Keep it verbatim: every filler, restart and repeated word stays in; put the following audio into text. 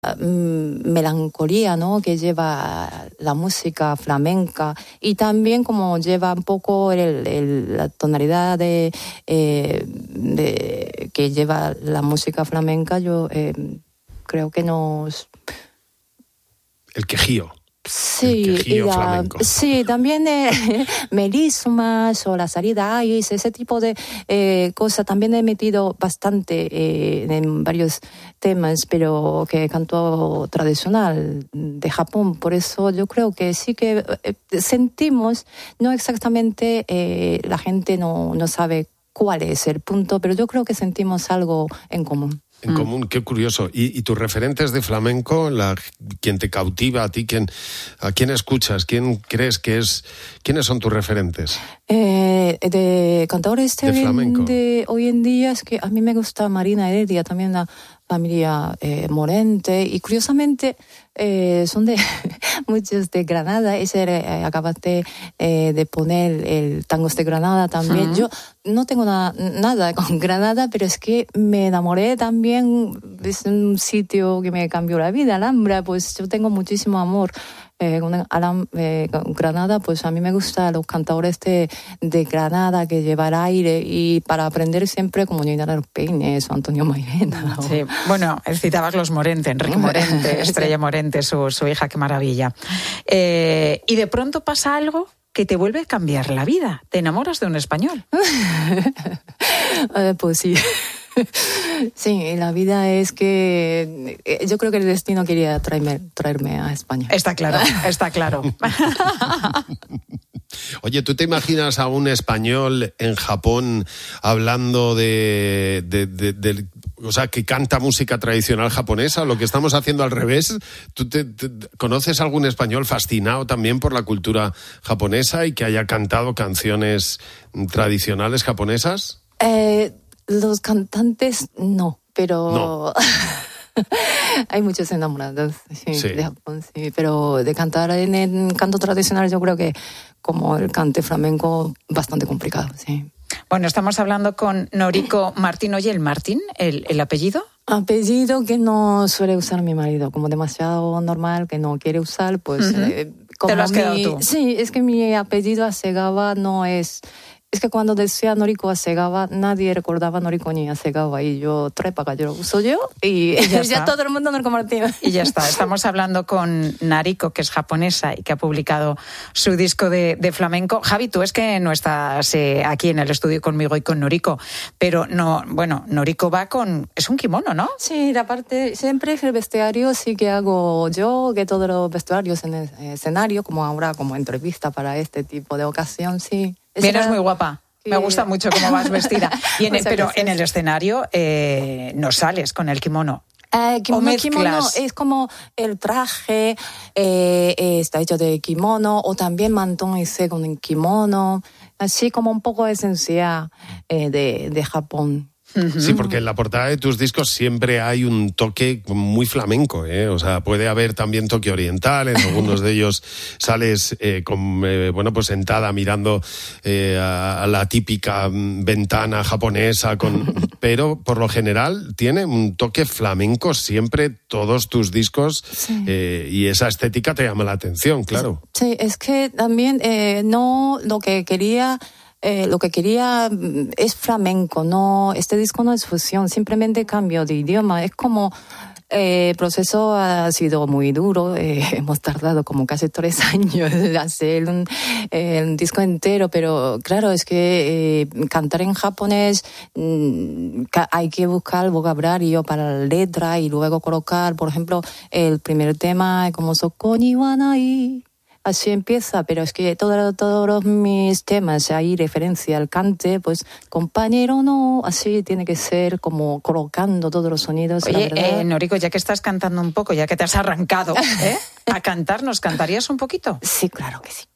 melancolía, ¿no?, que lleva la música flamenca, y también como lleva un poco el, el, la tonalidad de, eh, de que lleva la música flamenca. Yo eh, creo que nos... El quejío. Sí, el quejío y la, flamenco. Sí, también eh, melismas o la salida ice, ese tipo de eh, cosas. También he metido bastante eh, en varios temas, pero que canto tradicional de Japón. Por eso yo creo que sí que eh, sentimos, no exactamente, eh, la gente no, no sabe cuál es el punto, pero yo creo que sentimos algo en común. En común, qué curioso. ¿Y, y tus referentes de flamenco, la, quien te cautiva a ti, quién, a quién escuchas, quién crees que es, quiénes son tus referentes? Eh, de cantadores de, de flamenco. De hoy en día es que a mí me gusta Marina Heredia, también la familia eh, Morente, y curiosamente eh, son de muchos de Granada. Ese eh, acabaste eh, de poner el tangos de Granada también. Uh-huh. Yo no tengo na- nada con Granada, pero es que me enamoré también. Es un sitio que me cambió la vida, Alhambra. Pues yo tengo muchísimo amor Eh, con, Alam, eh, con Granada. Pues a mí me gustan los cantadores de, de Granada, que lleva el aire, y para aprender siempre como Nina de los Peines o Antonio Mairena. O... Sí, bueno, citabas los Morente, Enrique Morente, Estrella Morente, su, su hija, qué maravilla. Eh, y de pronto pasa algo que te vuelve a cambiar la vida. ¿Te enamoras de un español? eh, pues sí. Sí, la vida es que yo creo que el destino quería traerme, traerme a España. Está claro, está claro. Oye, ¿tú te imaginas a un español en Japón hablando de, de, de, de, o sea, que canta música tradicional japonesa? Lo que estamos haciendo al revés. ¿Tú te, te, conoces algún español fascinado también por la cultura japonesa y que haya cantado canciones tradicionales japonesas? Eh... Los cantantes no, pero no. Hay muchos enamorados sí, sí. de Japón, sí, pero de cantar en el canto tradicional yo creo que como el cante flamenco bastante complicado, sí. Bueno, estamos hablando con Noriko Martín. Oye, ¿el Martín, el, el apellido? Apellido que no suele usar mi marido, como demasiado normal, que no quiere usar, pues... Uh-huh. eh, como ¿Te lo has mi, quedado tú? Sí, es que mi apellido Hasegawa no es... Es que cuando decía Noriko Hasegawa, nadie recordaba Noriko ni Hasegawa, y yo, trepa, yo lo uso yo, y, y ya, ya todo el mundo Noriko Martín. Y ya está. Estamos hablando con Nariko, que es japonesa y que ha publicado su disco de, de flamenco. Javi, tú es que no estás eh, aquí en el estudio conmigo y con Noriko, pero no, bueno, Noriko va con... Es un kimono, ¿no? Sí, la parte, siempre el vestuario sí que hago yo, que todos los vestuarios en el escenario, como ahora, como entrevista para este tipo de ocasión, sí. Vienes muy guapa. Me gusta mucho cómo vas vestida. Y en, pero en el escenario eh, no sales con el kimono. Eh, kimono, kimono es como el traje, eh, está hecho de kimono, o también mantón ese con el kimono, así como un poco esencial eh, de, de Japón. Sí, porque en la portada de tus discos siempre hay un toque muy flamenco, ¿eh? O sea, puede haber también toque oriental, en algunos de ellos sales eh, con, eh, bueno, pues sentada mirando eh, a, a la típica ventana japonesa, con, pero por lo general tiene un toque flamenco siempre todos tus discos, sí. eh, y esa estética te llama la atención, claro. Sí, es que también eh, no lo que quería... Eh, lo que quería es flamenco, no, este disco no es fusión, simplemente cambio de idioma. Es como eh, el proceso ha sido muy duro, eh, hemos tardado como casi tres años en hacer un, eh, un disco entero, pero claro, es que eh, cantar en japonés mmm, hay que buscar vocabulario para la letra y luego colocar, por ejemplo, el primer tema como Soko ni wa nai. Así empieza, pero es que todos todo mis temas hay referencia al cante, pues compañero no, así tiene que ser como colocando todos los sonidos. Oye, eh, Noriko, ya que estás cantando un poco, ya que te has arrancado ¿eh? a cantar, ¿nos cantarías un poquito? Sí, claro que sí.